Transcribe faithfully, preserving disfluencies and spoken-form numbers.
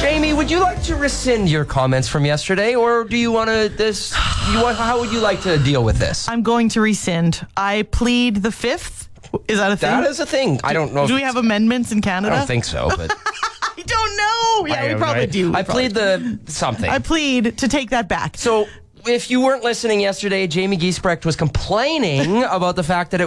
Jamie, would you like to rescind your comments from yesterday, or do you want to this? You want, how would you like to deal with this? I'm going to rescind. I plead the fifth. Is that a thing? That is a thing. I don't know. Do if we have amendments in Canada? I don't think so, but I don't know. Yeah, I we don't probably know. do. We I probably plead the something. I plead to take that back. So if you weren't listening yesterday, Jamie Giesbrecht was complaining about the fact that it